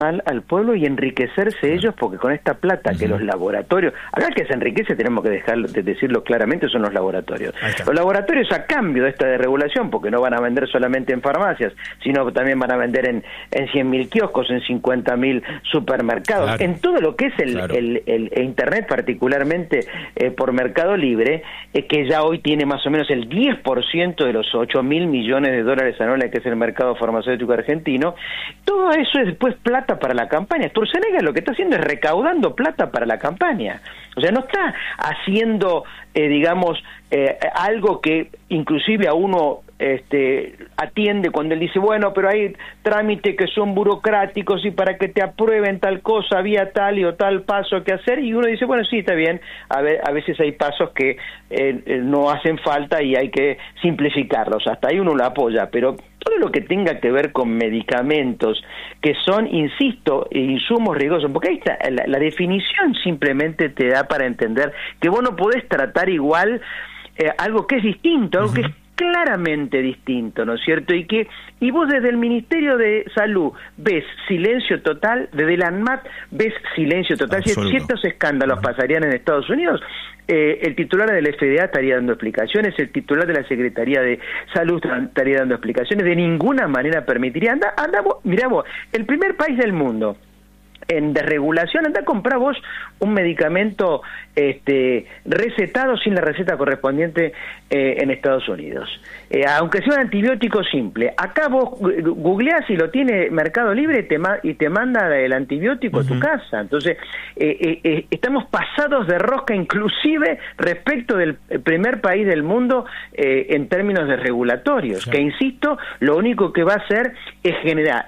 al pueblo y enriquecerse ellos, porque con esta plata que los laboratorios, acá el que se enriquece, tenemos que dejar de decirlo claramente, son los laboratorios. Los laboratorios, a cambio de esta desregulación, porque no van a vender solamente en farmacias, sino también van a vender en 100.000 kioscos, en 50.000 supermercados, en todo lo que es el Internet, particularmente por Mercado Libre, que ya hoy tiene más o menos el 10% de los 8.000 millones de dólares anuales que es el mercado farmacéutico argentino. Todo eso es después plata para la campaña. Sturzenegger lo que está haciendo es recaudando plata para la campaña. O sea, no está haciendo, algo que inclusive a uno atiende cuando él dice, bueno, pero hay trámites que son burocráticos y para que te aprueben tal cosa había tal y o tal paso que hacer, y uno dice, bueno, sí, está bien, a veces hay pasos que no hacen falta y hay que simplificarlos, hasta ahí uno lo apoya, pero todo lo que tenga que ver con medicamentos, que son, insisto, insumos riesgosos, porque ahí está, la definición simplemente te da para entender que vos no podés tratar igual algo que es distinto, algo que es claramente distinto, ¿no es cierto? Y vos desde el Ministerio de Salud ves silencio total, desde la ANMAT ves silencio total. Si ciertos escándalos pasarían en Estados Unidos, el titular del FDA estaría dando explicaciones, el titular de la Secretaría de Salud estaría dando explicaciones, de ninguna manera permitiría. Mirá vos, el primer país del mundo en desregulación, anda a comprar vos un medicamento recetado sin la receta correspondiente en Estados Unidos. Aunque sea un antibiótico simple, acá vos googleás y lo tiene Mercado Libre y te manda el antibiótico a tu casa. Entonces, estamos pasados de rosca inclusive respecto del primer país del mundo en términos de regulatorios, que insisto, lo único que va a hacer es generar,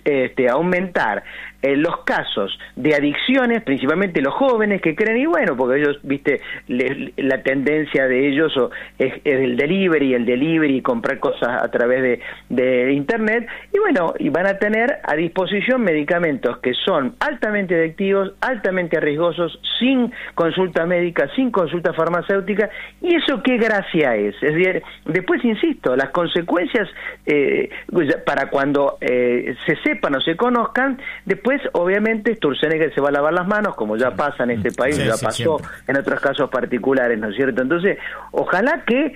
aumentar los casos de adicciones, principalmente los jóvenes que creen, y bueno, porque ellos, viste, la tendencia de ellos es el delivery y comprar cosas a través de internet, y bueno, y van a tener a disposición medicamentos que son altamente adictivos, altamente riesgosos, sin consulta médica, sin consulta farmacéutica, y eso qué gracia es decir, después insisto, las consecuencias para cuando se sepan o se conozcan, después obviamente Sturzenegger se va a lavar las manos, como ya pasa en este país, ya pasó en otros casos particulares, ¿no es cierto? Entonces, ojalá que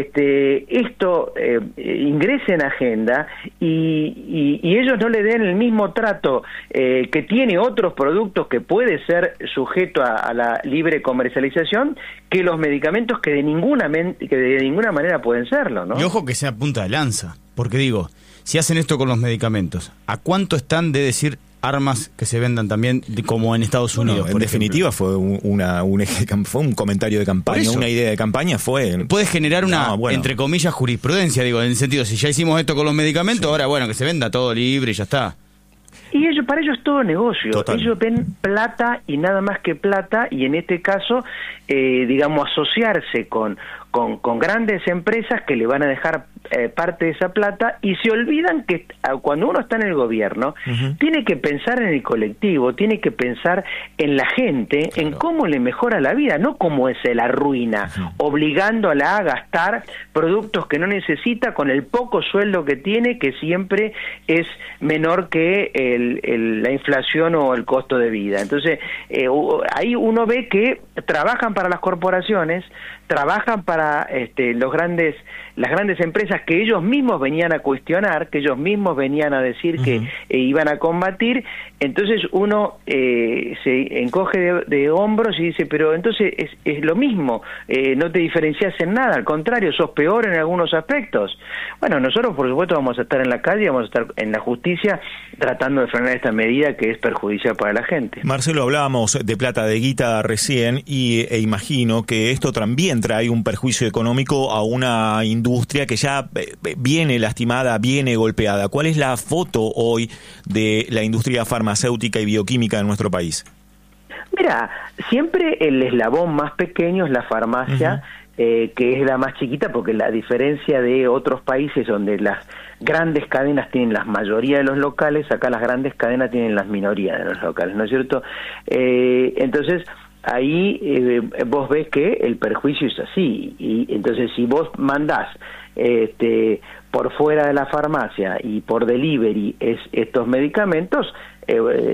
esto ingrese en agenda y ellos no le den el mismo trato que tiene otros productos que puede ser sujeto a la libre comercialización que los medicamentos que de ninguna manera pueden serlo, ¿no? Y ojo que sea punta de lanza, porque digo, si hacen esto con los medicamentos, ¿a cuánto están de decir armas que se vendan también como en Estados Unidos? En definitiva fue fue un comentario de campaña, una idea de campaña fue... Puede generar entre comillas, jurisprudencia, digo, en el sentido, si ya hicimos esto con los medicamentos, ahora bueno, que se venda todo libre y ya está. Y para ellos es todo negocio. Total. Ellos ven plata y nada más que plata, y en este caso, asociarse con grandes empresas que le van a dejar parte de esa plata, y se olvidan que cuando uno está en el gobierno, tiene que pensar en el colectivo, tiene que pensar en la gente, en cómo le mejora la vida, no cómo se la arruina, obligándola a gastar productos que no necesita con el poco sueldo que tiene, que siempre es menor que la inflación o el costo de vida. Entonces, ahí uno ve que trabajan para las corporaciones, trabajan para las grandes empresas que ellos mismos venían a cuestionar, que ellos mismos venían a decir que iban a combatir. Entonces uno se encoge de hombros y dice, pero entonces es lo mismo, no te diferencias en nada, al contrario, sos peor en algunos aspectos. Bueno, nosotros por supuesto vamos a estar en la calle, vamos a estar en la justicia tratando de frenar esta medida que es perjudicial para la gente. Marcelo, hablábamos de plata de guita recién e imagino que esto también trae un perjuicio económico a una industria que ya viene lastimada, viene golpeada. ¿Cuál es la foto hoy de la industria farmacéutica y bioquímica en nuestro país? Mira, siempre el eslabón más pequeño es la farmacia, que es la más chiquita, porque la diferencia de otros países donde las grandes cadenas tienen la mayoría de los locales, acá las grandes cadenas tienen la minoría de los locales, ¿no es cierto? Entonces, ahí vos ves que el perjuicio es así, y entonces si vos mandás por fuera de la farmacia y por delivery estos medicamentos,